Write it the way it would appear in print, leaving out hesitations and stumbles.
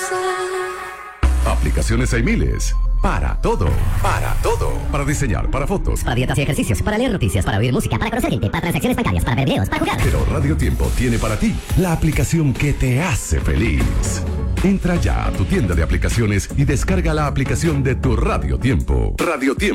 Aplicaciones hay miles. Para todo. Para todo. Para diseñar, para fotos. Para dietas y ejercicios, para leer noticias, para oír música, para conocer gente, para transacciones bancarias, para ver videos, para jugar. Pero Radio Tiempo tiene para ti la aplicación que te hace feliz. Entra ya a tu tienda de aplicaciones y descarga la aplicación de tu Radio Tiempo. Radio Tiempo.